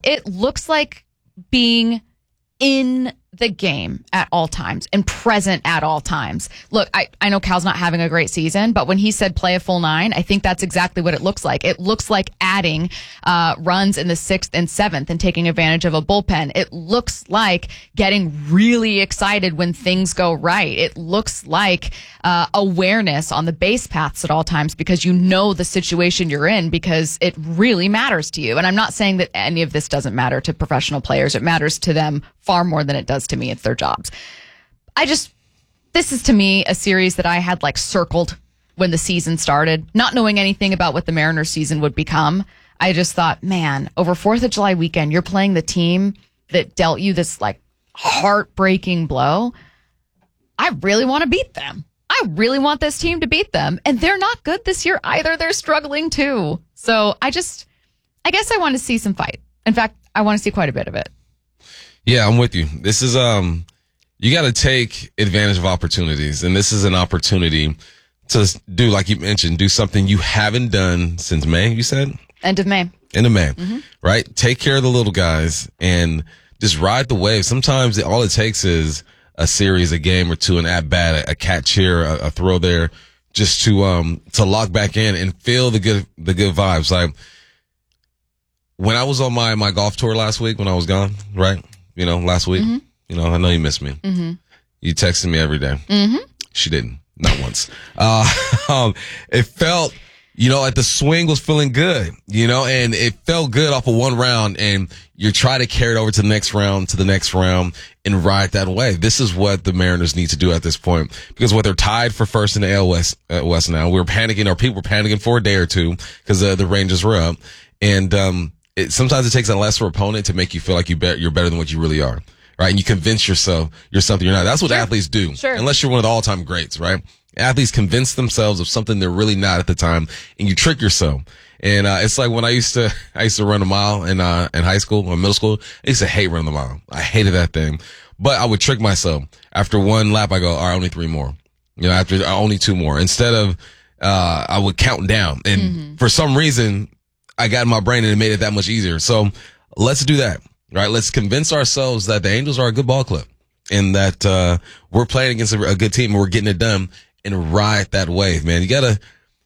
it looks like being in the game at all times and present at all times. Look, I know Cal's not having a great season, but when he said play a full 9, I think that's exactly what it looks like. It looks like adding runs in the 6th and 7th and taking advantage of a bullpen. It looks like getting really excited when things go right. It looks like awareness on the base paths at all times because you know the situation you're in because it really matters to you. And I'm not saying that any of this doesn't matter to professional players. It matters to them far more than it does to me. It's their jobs. This is to me a series that I had like circled when the season started, not knowing anything about what the Mariners season would become. I just thought, man, over 4th of July weekend, you're playing the team that dealt you this like heartbreaking blow. I really want to beat them. I really want this team to beat them. And they're not good this year either. They're struggling too. So I guess I want to see some fight. In fact, I want to see quite a bit of it. Yeah, I'm with you. This is, you got to take advantage of opportunities. And this is an opportunity to do, like you mentioned, do something you haven't done since May, you said? End of May. Right? Take care of the little guys and just ride the wave. Sometimes all it takes is a series, a game or two, an at bat, a catch here, a throw there, just to lock back in and feel the good vibes. Like when I was on my golf tour last week when I was gone, right? Last week, I know you missed me. You texted me every day. She didn't, not once. It felt, like the swing was feeling good, and it felt good off of one round and you're trying to carry it over to the next round and ride that wave. This is what the Mariners need to do at this point because they're tied for first in the AL West now. We're panicking, or people were panicking for a day or two because the Rangers were up. And, sometimes it takes a lesser opponent to make you feel like you're better than what you really are, right? And you convince yourself you're something you're not. That's what athletes do. Sure. Unless you're one of the all-time greats, right? Athletes convince themselves of something they're really not at the time, and you trick yourself. And it's like when I used to run a mile in high school or middle school. I used to hate running the mile. I hated that thing, but I would trick myself. After one lap, I go, all right, only 3 more. After only 2 more. Instead of I would count down, and for some reason, I got in my brain and it made it that much easier. So let's do that, right? Let's convince ourselves that the Angels are a good ball club and that we're playing against a good team and we're getting it done and ride that wave, man. You got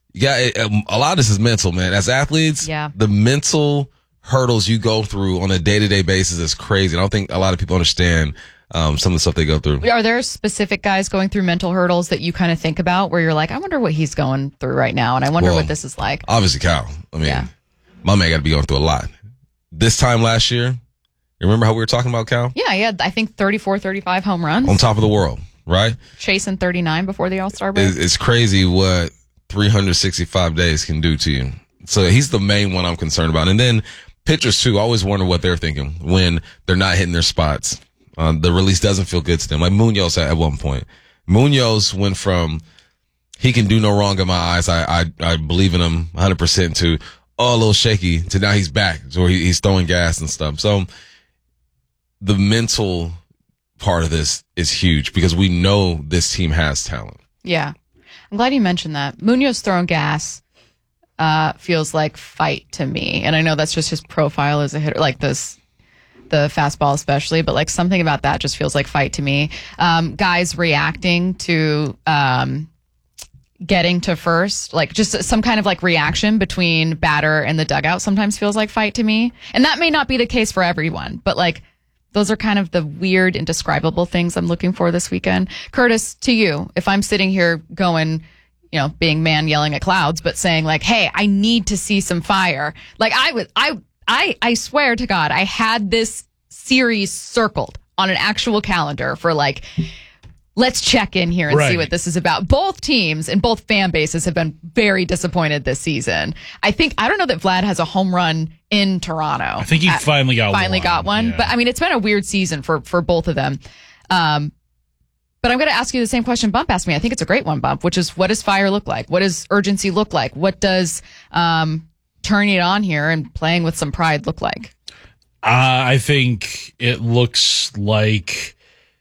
a lot of this is mental, man. As athletes, the mental hurdles you go through on a day-to-day basis is crazy. I don't think a lot of people understand some of the stuff they go through. Are there specific guys going through mental hurdles that you kind of think about where you're like, I wonder what he's going through right now and I wonder what this is like? Obviously, Cal. My man got to be going through a lot. This time last year, you remember how we were talking about Cal? Yeah, he had, I think, 34, 35 home runs. On top of the world, right? Chasing 39 before the All-Star break. It's crazy what 365 days can do to you. So he's the main one I'm concerned about. And then pitchers, too, I always wonder what they're thinking when they're not hitting their spots. The release doesn't feel good to them. Like Munoz at one point. Munoz went from he can do no wrong in my eyes, I believe in him 100%, to a little shaky, to now he's back, so he's throwing gas and stuff. So the mental part of this is huge because we know this team has talent. Yeah. I'm glad you mentioned that. Munoz throwing gas feels like fight to me. And I know that's just his profile as a hitter, like the fastball especially, but like something about that just feels like fight to me. Guys reacting to getting to first, like just some kind of like reaction between batter and the dugout sometimes feels like fight to me. And that may not be the case for everyone, but like those are kind of the weird, indescribable things I'm looking for this weekend. Curtis, to you, if I'm sitting here going, being man yelling at clouds, but saying like, hey, I need to see some fire. Like I swear to God, I had this series circled on an actual calendar for like, let's check in here and see what this is about. Both teams and both fan bases have been very disappointed this season. I don't know that Vlad has a home run in Toronto. I think he finally got one. Yeah. But I mean, it's been a weird season for both of them. But I'm going to ask you the same question Bump asked me. I think it's a great one, Bump, which is, what does fire look like? What does urgency look like? What does turning it on here and playing with some pride look like? I think it looks like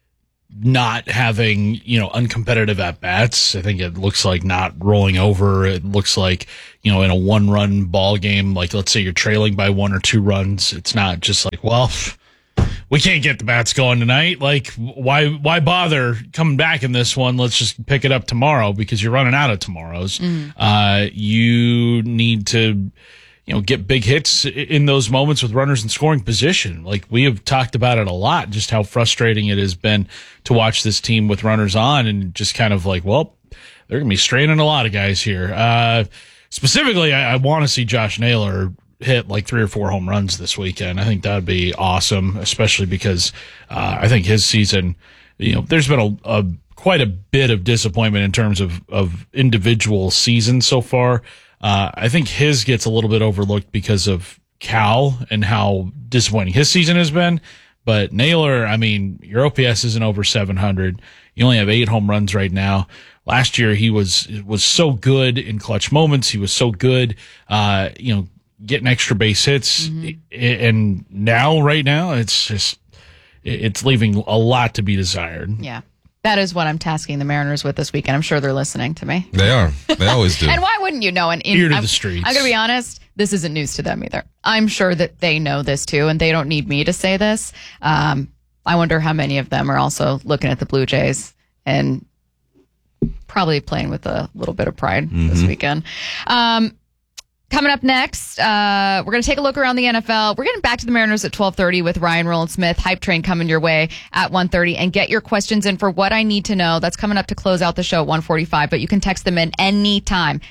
not having, uncompetitive at-bats. I think it looks like not rolling over. It looks like, in a one-run ball game, like let's say you're trailing by 1 or 2 runs, it's not just like, well, we can't get the bats going tonight. Like, why bother coming back in this one? Let's just pick it up tomorrow because you're running out of tomorrows. You need to, get big hits in those moments with runners in scoring position. Like, we have talked about it a lot, just how frustrating it has been to watch this team with runners on and just kind of like, well, they're going to be straining a lot of guys here. Specifically, I want to see Josh Naylor hit like 3 or 4 home runs this weekend. I think that'd be awesome, especially because I think his season, there's been quite a bit of disappointment in terms of individual seasons so far. I think his gets a little bit overlooked because of Cal and how disappointing his season has been. But Naylor, I mean, your OPS isn't over 700. You only have 8 home runs right now. Last year, he was so good in clutch moments. He was so good, getting extra base hits. And now, right now, it's leaving a lot to be desired. Yeah. That is what I'm tasking the Mariners with this weekend. I'm sure they're listening to me. They are. They always do. And why wouldn't you know? Ear to the streets. I'm going to be honest. This isn't news to them either. I'm sure that they know this too, and they don't need me to say this. I wonder how many of them are also looking at the Blue Jays and probably playing with a little bit of pride this weekend. Coming up next, we're going to take a look around the NFL. We're getting back to the Mariners at 12:30 with Ryan Rowland-Smith. Hype Train coming your way at 1:30. And get your questions in for What I Need to Know. That's coming up to close out the show at 1:45. But you can text them in anytime.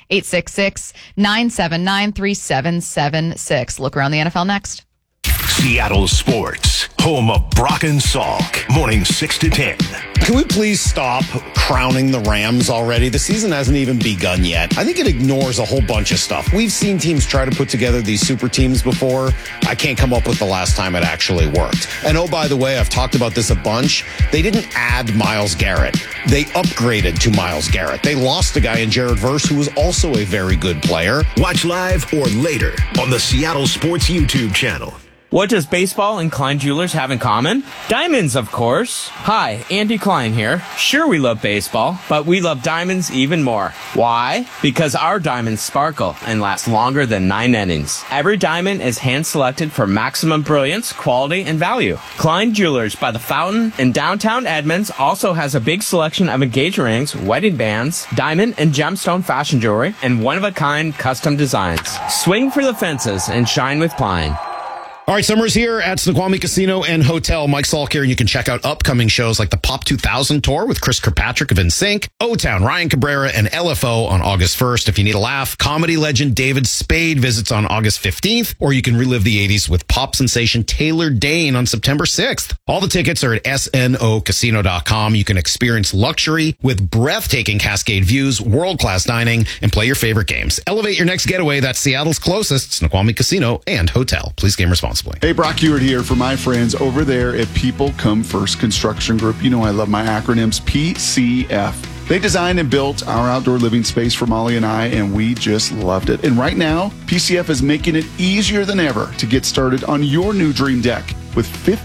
866-979-3776. Look around the NFL next. Seattle Sports, home of Brock and Salk, morning 6 to 10. Can we please stop crowning the Rams already? The season hasn't even begun yet. I think it ignores a whole bunch of stuff. We've seen teams try to put together these super teams before. I can't come up with the last time it actually worked. And oh, by the way, I've talked about this a bunch. They didn't add Myles Garrett. They upgraded to Myles Garrett. They lost a guy in Jared Verse who was also a very good player. Watch live or later on the Seattle Sports YouTube channel. What does baseball and Klein Jewelers have in common? Diamonds, of course. Hi, Andy Klein here. Sure, we love baseball, but we love diamonds even more. Why? Because our diamonds sparkle and last longer than 9 innings. Every diamond is hand-selected for maximum brilliance, quality, and value. Klein Jewelers by the Fountain in downtown Edmonds also has a big selection of engagement rings, wedding bands, diamond and gemstone fashion jewelry, and one-of-a-kind custom designs. Swing for the fences and shine with Klein. All right, summer's here at Snoqualmie Casino and Hotel. Mike Salk here, and you can check out upcoming shows like the Pop 2000 Tour with Chris Kirkpatrick of NSYNC, O-Town, Ryan Cabrera, and LFO on August 1st. If you need a laugh, comedy legend David Spade visits on August 15th, or you can relive the 80s with pop sensation Taylor Dane on September 6th. All the tickets are at snocasino.com. You can experience luxury with breathtaking Cascade views, world-class dining, and play your favorite games. Elevate your next getaway. That's Seattle's closest Snoqualmie Casino and Hotel. Please game responsibly. Hey, Brock Ewart here for my friends over there at People Come First Construction Group. You know I love my acronyms, PCF. They designed and built our outdoor living space for Molly and I, and we just loved it. And right now, PCF is making it easier than ever to get started on your new dream deck with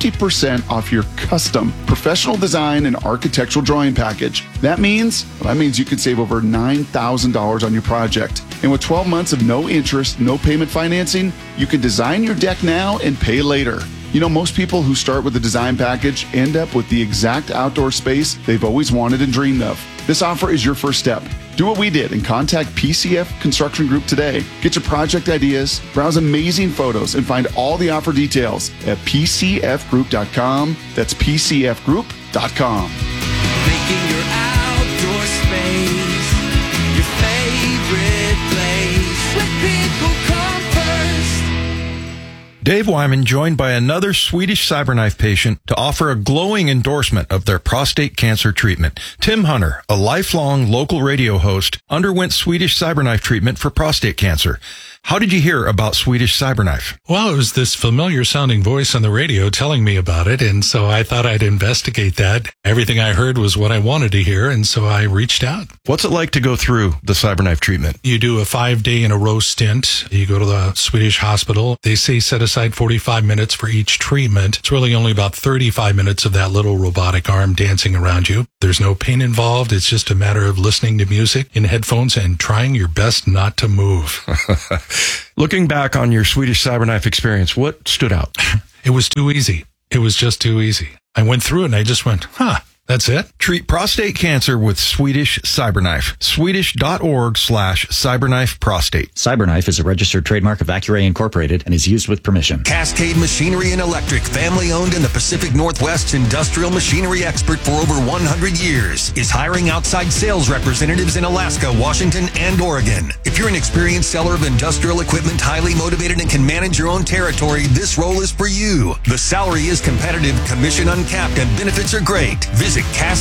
50% off your custom professional design and architectural drawing package. That means you can save over $9,000 on your project. And with 12 months of no interest, no payment financing, you can design your deck now and pay later. You know, most people who start with a design package end up with the exact outdoor space they've always wanted and dreamed of. This offer is your first step. Do what we did and contact PCF Construction Group today. Get your project ideas, browse amazing photos, and find all the offer details at PCFgroup.com. That's PCFgroup.com. Making your outdoor space your favorite place. With People Come First. Dave Wyman joined by another Swedish CyberKnife patient to offer a glowing endorsement of their prostate cancer treatment. Tim Hunter, a lifelong local radio host, underwent Swedish CyberKnife treatment for prostate cancer. How did you hear about Swedish Cyberknife? Well, it was this familiar sounding voice on the radio telling me about it, and so I thought I'd investigate that. Everything I heard was what I wanted to hear, and so I reached out. What's it like to go through the Cyberknife treatment? You do a 5-day-in-a-row stint. You go to the Swedish hospital. They say set aside 45 minutes for each treatment. It's really only about 35 minutes of that little robotic arm dancing around you. There's no pain involved. It's just a matter of listening to music in headphones and trying your best not to move. Looking back on your Swedish Cyberknife experience, what stood out? It was too easy. It was just too easy. I went through it and I just went, that's it? Treat prostate cancer with Swedish Cyberknife. Swedish.org/Cyberknife Prostate. Cyberknife is a registered trademark of Accuray Incorporated and is used with permission. Cascade Machinery and Electric, family owned in the Pacific Northwest, industrial machinery expert for over 100 years, is hiring outside sales representatives in Alaska, Washington, and Oregon. If you're an experienced seller of industrial equipment, highly motivated, and can manage your own territory, this role is for you. The salary is competitive, commission uncapped, and benefits are great. Visit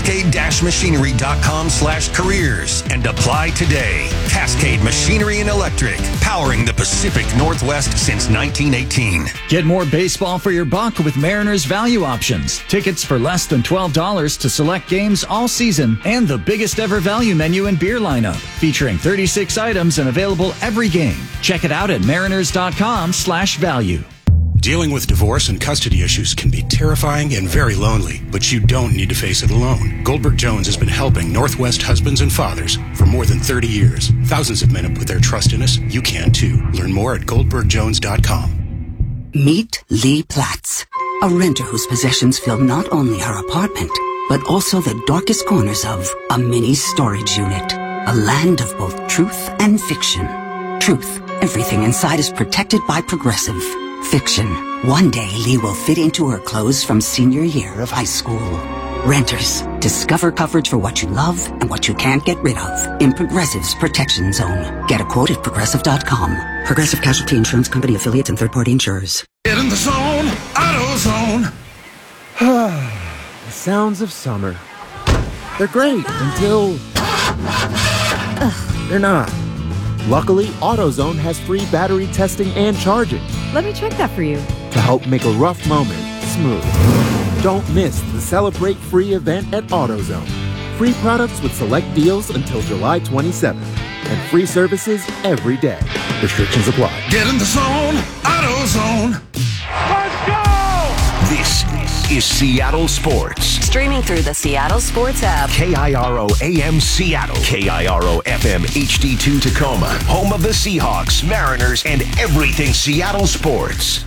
cascade-machinery.com/careers and apply today. Cascade Machinery and Electric, powering the Pacific Northwest since 1918. Get more baseball for your buck with Mariners Value Options. Tickets for less than $12 to select games all season and the biggest ever value menu and beer lineup, featuring 36 items and available every game. Check it out at mariners.com/value. Dealing with divorce and custody issues can be terrifying and very lonely, but you don't need to face it alone. Goldberg Jones has been helping Northwest husbands and fathers for more than 30 years. Thousands of men have put their trust in us. You can too. Learn more at goldbergjones.com. Meet Lee Platz, a renter whose possessions fill not only her apartment, but also the darkest corners of a mini storage unit. A land of both truth and fiction. Truth, everything inside is protected by Progressive. Fiction, one day Lee will fit into her clothes from senior year of high school. Renters, discover coverage for what you love and what you can't get rid of in Progressive's Protection Zone. Get a quote at Progressive.com. Progressive Casualty Insurance Company, affiliates, and third-party insurers. Get in the zone, AutoZone. The sounds of summer. They're great until they're not. Luckily, AutoZone has free battery testing and charging. Let me check that for you. To help make a rough moment smooth. Don't miss the Celebrate Free event at AutoZone. Free products with select deals until July 27th. And free services every day. Restrictions apply. Get in the zone, AutoZone. Let's go! This is Seattle Sports. Streaming through the Seattle Sports app. KIRO AM Seattle. KIRO FM HD2 Tacoma. Home of the Seahawks, Mariners, and everything Seattle sports.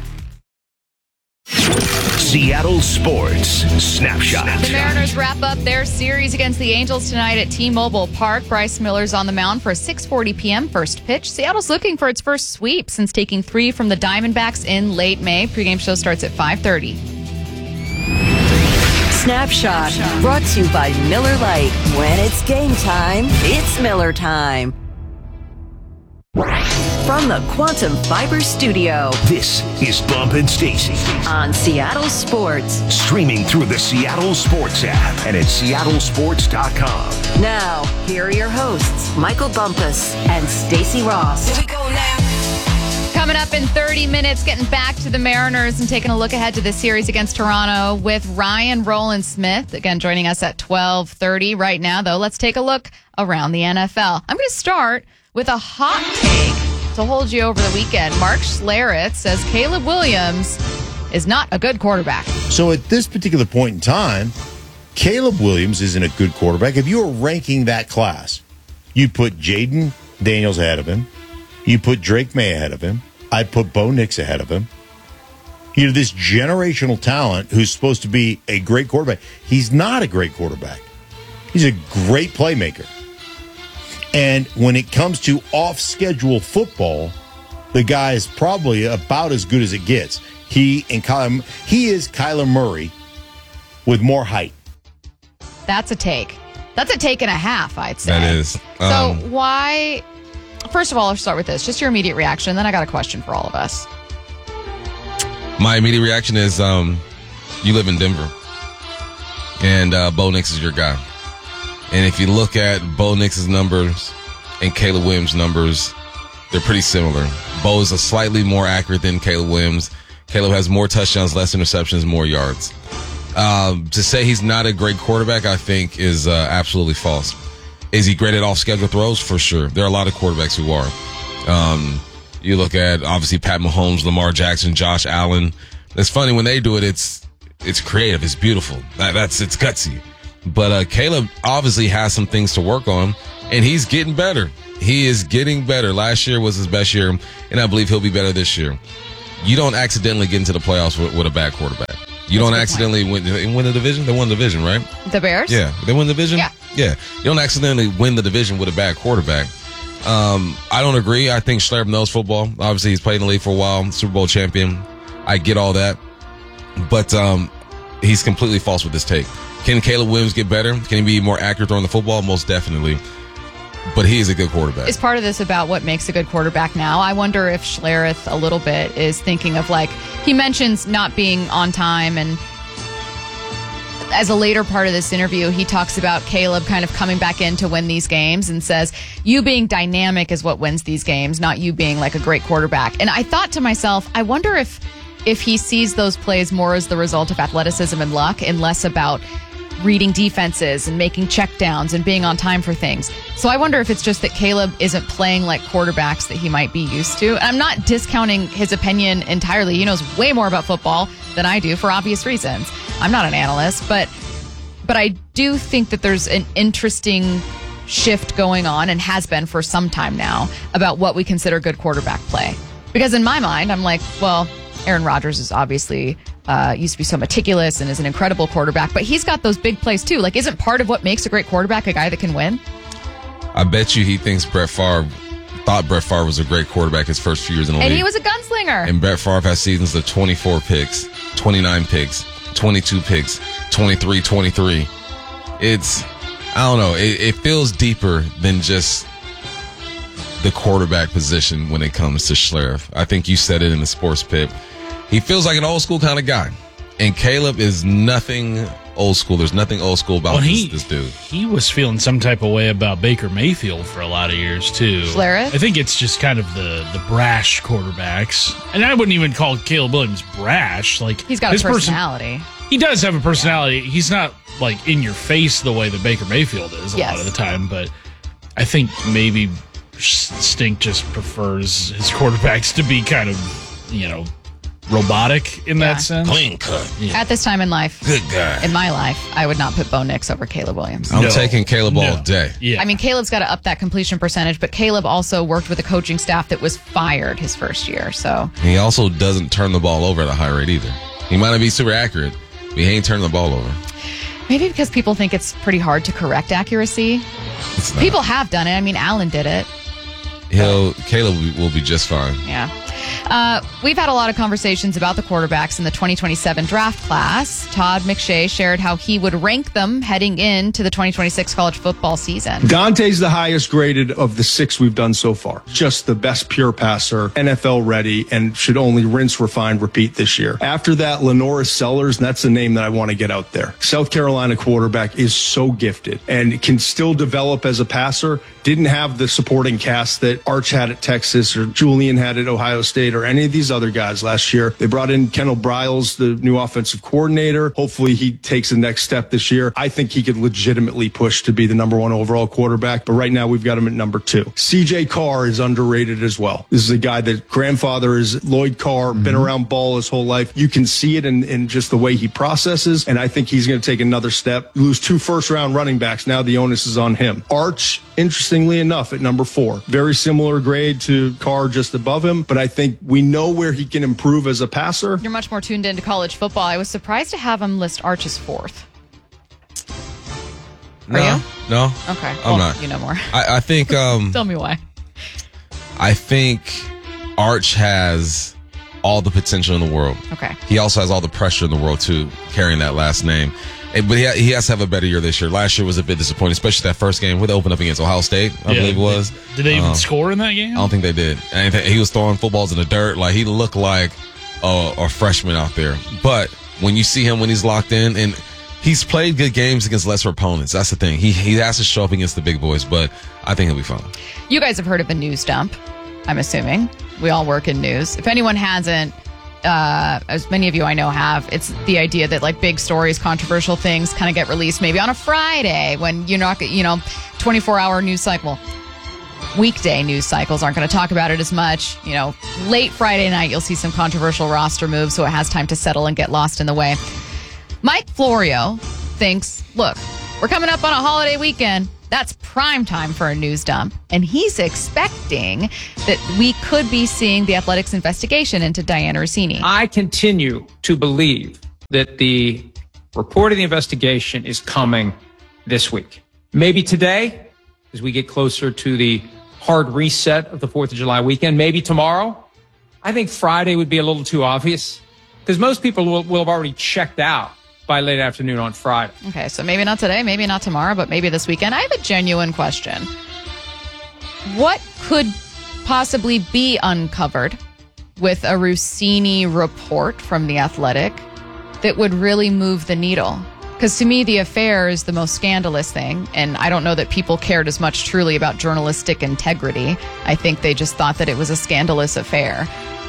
Seattle Sports Snapshot. The Mariners wrap up their series against the Angels tonight at T-Mobile Park. Bryce Miller's on the mound for a 6:40 p.m. first pitch. Seattle's looking for its first sweep since taking 3 from the Diamondbacks in late May. Pregame show starts at 5:30. Snapshot, brought to you by Miller Lite. When it's game time, it's Miller time. From the Quantum Fiber Studio, this is Bump and Stacy on Seattle Sports. Streaming through the Seattle Sports app and at seattlesports.com. Now, here are your hosts, Michael Bumpus and Stacy Ross. Here we go now. Coming up in 30 minutes, getting back to the Mariners and taking a look ahead to the series against Toronto with Ryan Rowland-Smith. Again, joining us at 12:30 right now, though. Let's take a look around the NFL. I'm going to start with a hot take to hold you over the weekend. Mark Schlereth says Caleb Williams is not a good quarterback. So at this particular point in time, Caleb Williams isn't a good quarterback. If you were ranking that class, you'd put Jaden Daniels ahead of him. You put Drake May ahead of him. I'd put Bo Nix ahead of him. You know, this generational talent who's supposed to be a great quarterback. He's not a great quarterback. He's a great playmaker. And when it comes to off-schedule football, the guy is probably about as good as it gets. He is Kyler Murray with more height. That's a take. That's a take and a half, I'd say. That is. So why... First of all, I'll start with this. Just your immediate reaction. Then I got a question for all of us. My immediate reaction is you live in Denver. And Bo Nix is your guy. And if you look at Bo Nix's numbers and Caleb Williams' numbers, they're pretty similar. Bo is a slightly more accurate than Caleb Williams. Caleb has more touchdowns, less interceptions, more yards. To say he's not a great quarterback, I think, is absolutely false. Is he great at off-schedule throws? For sure. There are a lot of quarterbacks who are. You look at, obviously, Pat Mahomes, Lamar Jackson, Josh Allen. It's funny when they do it. It's creative. It's beautiful. It's gutsy. But Caleb obviously has some things to work on, and he's getting better. He is getting better. Last year was his best year, and I believe he'll be better this year. You don't accidentally get into the playoffs with a bad quarterback. You don't accidentally win the division. They won the division, right? The Bears? Yeah. They won the division? Yeah. You don't accidentally win the division with a bad quarterback. I don't agree. I think Schlereth knows football. Obviously, he's played in the league for a while, Super Bowl champion. I get all that. But he's completely false with this take. Can Caleb Williams get better? Can he be more accurate throwing the football? Most definitely. But he is a good quarterback. Is part of this about what makes a good quarterback now? I wonder if Schlereth a little bit is thinking of, like, he mentions not being on time, and as a later part of this interview, he talks about Caleb kind of coming back in to win these games and says, you being dynamic is what wins these games, not you being like a great quarterback. And I thought to myself, I wonder if he sees those plays more as the result of athleticism and luck and less about reading defenses and making checkdowns and being on time for things. So I wonder if it's just that Caleb isn't playing like quarterbacks that he might be used to. And I'm not discounting his opinion entirely. He knows way more about football than I do for obvious reasons. I'm not an analyst, but I do think that there's an interesting shift going on, and has been for some time now, about what we consider good quarterback play. Because in my mind, I'm like, well, Aaron Rodgers is obviously used to be so meticulous and is an incredible quarterback, but he's got those big plays too. Like, isn't part of what makes a great quarterback a guy that can win? I bet you he thinks thought Brett Favre was a great quarterback his first few years in the league. And he was a gunslinger. And Brett Favre has seasons of 24 picks, 29 picks, 22 picks, 23. It's, I don't know, it feels deeper than just the quarterback position when it comes to Schlereth. I think you said it in the sports pit. He feels like an old school kind of guy. And Caleb is nothing old school. There's nothing old school about this dude. He was feeling some type of way about Baker Mayfield for a lot of years, too. Schlereth? I think it's just kind of the brash quarterbacks. And I wouldn't even call Caleb Williams brash. Like, he's got a personality. He does have a personality. He's not, like, in your face the way that Baker Mayfield is a lot of the time. But I think maybe Stink just prefers his quarterbacks to be kind of, robotic in that sense. Clean cut. Yeah. At this time in life, good guy. In my life, I would not put Bo Nix over Caleb Williams. I'm taking Caleb all day. Yeah. I mean, Caleb's got to up that completion percentage, but Caleb also worked with a coaching staff that was fired his first year. So he also doesn't turn the ball over at a high rate either. He might not be super accurate, but he ain't turning the ball over. Maybe because people think it's pretty hard to correct accuracy. People have done it. I mean, Allen did it. Caleb will be just fine. Yeah. We've had a lot of conversations about the quarterbacks in the 2027 draft class. Todd McShay shared how he would rank them heading into the 2026 college football season. Dante's the highest graded of the 6 we've done so far. Just the best pure passer, NFL ready, and should only rinse, refine, repeat this year. After that, Lenoris Sellers, and that's the name that I want to get out there. South Carolina quarterback is so gifted and can still develop as a passer. Didn't have the supporting cast that Arch had at Texas or Julian had at Ohio State or any of these other guys last year. They brought in Kendall Briles, the new offensive coordinator. Hopefully he takes the next step this year. I think he could legitimately push to be the number 1 overall quarterback, but right now we've got him at number 2. CJ Carr is underrated as well. This is a guy that grandfather is Lloyd Carr, been around ball his whole life. You can see it in just the way he processes, and I think he's going to take another step. Lose 2 first-round running backs. Now the onus is on him. Arch, interestingly enough, at number 4. Very similar grade to Carr, just above him, but I think we know where he can improve as a passer. You're much more tuned into college football. I was surprised to have him list Arch as 4th. Are you? No. Okay. I'm not. You know more. I think... Tell me why. I think Arch has all the potential in the world. Okay. He also has all the pressure in the world, too, carrying that last name. But he has to have a better year this year. Last year was a bit disappointing, especially that first game with the open up against Ohio State, I believe it was. Did they even score in that game? I don't think they did. And he was throwing footballs in the dirt. Like, he looked like a freshman out there. But when you see him when he's locked in, and he's played good games against lesser opponents. That's the thing. He has to show up against the big boys, but I think he'll be fine. You guys have heard of a news dump, I'm assuming. We all work in news. If anyone hasn't, as many of you I know have, it's the idea that like big stories, controversial things kind of get released maybe on a Friday when you're not, 24-hour news cycle. Weekday news cycles aren't going to talk about it as much. Late Friday night, you'll see some controversial roster moves, so it has time to settle and get lost in the way. Mike Florio thinks, look, we're coming up on a holiday weekend. That's prime time for a news dump. And he's expecting that we could be seeing the Athletics investigation into Dianna Russini. I continue to believe that the report of the investigation is coming this week. Maybe today, as we get closer to the hard reset of the 4th of July weekend. Maybe tomorrow. I think Friday would be a little too obvious because most people will have already checked out by late afternoon on Friday. Okay, so maybe not today, maybe not tomorrow, but maybe this weekend. I have a genuine question. What could possibly be uncovered with a Russini report from The Athletic that would really move the needle? Because to me, the affair is the most scandalous thing, and I don't know that people cared as much truly about journalistic integrity. I think they just thought that it was a scandalous affair.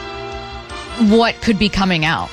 What could be coming out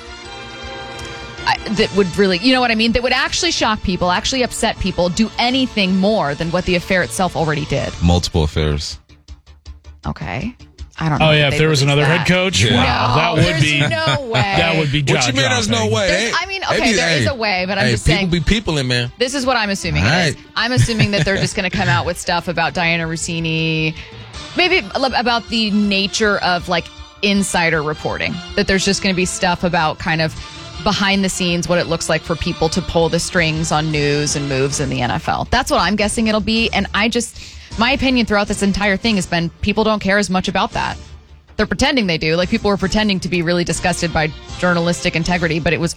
that would really, you know what I mean? That would actually shock people, actually upset people, do anything more than what the affair itself already did. Multiple affairs. Okay. I don't know. Oh, yeah. If there was another head coach, Yeah. wow. No, That would be. no way. That would be What you jaw-dropping. mean there's no way? There is a way, but I'm just saying. People be peopling, man. This is what I'm assuming All it is. right. I'm assuming that they're just going to come out with stuff about Dianna Russini, maybe about the nature of like insider reporting, that there's just going to be stuff about kind of behind the scenes, what it looks like for people to pull the strings on news and moves in the NFL. That's what I'm guessing it'll be. And my opinion throughout this entire thing has been people don't care as much about that. They're pretending they do. Like people were pretending to be really disgusted by journalistic integrity, but it was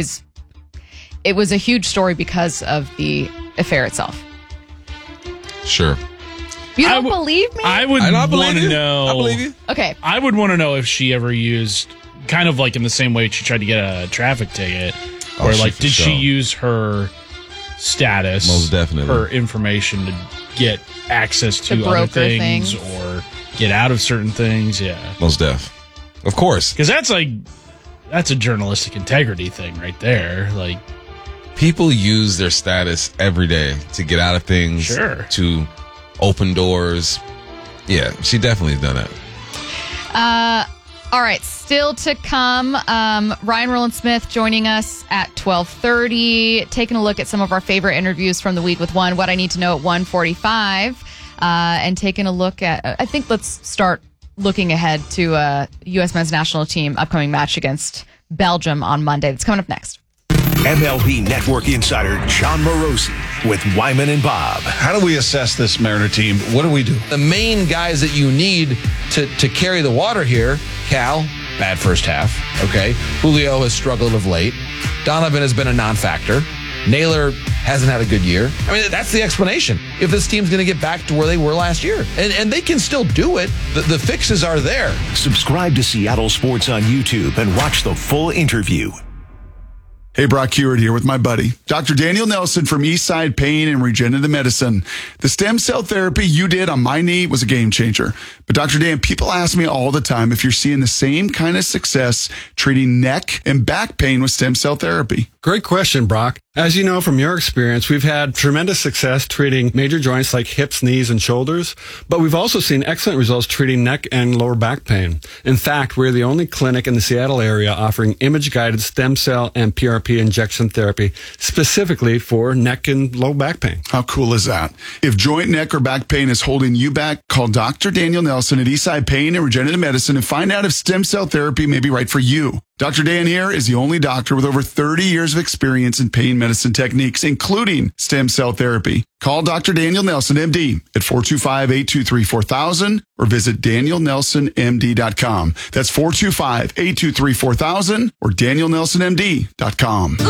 a huge story because of the affair itself. Sure. You don't believe me? I would want to know. I believe you. Okay. I would want to know if she ever used, kind of like in the same way she tried to get a traffic ticket, Oh, where she like, for did she sure. use her status, Most definitely. her information to get access to To other broker things, things. or get out of certain things? Yeah. Most def. Of course. Because that's a journalistic integrity thing right there. Like, People use their status every day to get out of things, Sure. to open doors. Yeah, she definitely has done that. All right, still to come. Ryan Rowland-Smith joining us at 12:30, taking a look at some of our favorite interviews from the week with What I Need to Know at 1:45, and taking a look at, I think let's start looking ahead to U.S. men's national team upcoming match against Belgium on Monday. That's coming up next. MLB Network insider John Morosi with Wyman and Bob. How do we assess this Mariner team? What do we do? The main guys that you need to carry the water here, Cal, bad first half, okay? Julio has struggled of late. Donovan has been a non-factor. Naylor hasn't had a good year. I mean, that's the explanation. If this team's going to get back to where they were last year. And they can still do it. The fixes are there. Subscribe to Seattle Sports on YouTube and watch the full interview. Hey, Brock Hewitt here with my buddy, Dr. Daniel Nelson from Eastside Pain and Regenerative Medicine. The stem cell therapy you did on my knee was a game changer. But Dr. Dan, people ask me all the time if you're seeing the same kind of success treating neck and back pain with stem cell therapy. Great question, Brock. As you know from your experience, we've had tremendous success treating major joints like hips, knees, and shoulders, but we've also seen excellent results treating neck and lower back pain. In fact, we're the only clinic in the Seattle area offering image-guided stem cell and PRP injection therapy specifically for neck and low back pain. How cool is that? If joint, neck, or back pain is holding you back, call Dr. Daniel Nelson at Eastside Pain and Regenerative Medicine and find out if stem cell therapy may be right for you. Dr. Dan here is the only doctor with over 30 years of experience in pain medicine techniques, including stem cell therapy. Call Dr. Daniel Nelson, MD, at 425-823-4000 or visit danielnelsonmd.com. That's 425-823-4000 or danielnelsonmd.com.